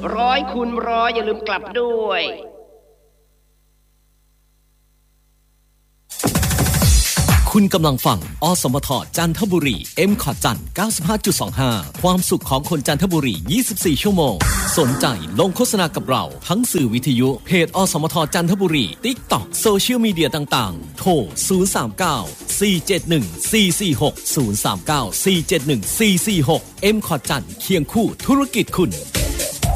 100x100อย่าลืมกลับด้วยคุณกำลังฟังอสมทจันทบุรี M.Cot จัน 95.25 ความสุขของคนจันทบุรี24ชั่วโมงสนใจลงโฆษณากับเราทั้งสื่อวิทยุเพจอสมทจันทบุรี TikTok โซเชียลมีเดียต่างๆโทร039 471 446 039 471 446 M.Cot จันเคียงคู่ธุรกิจคุณ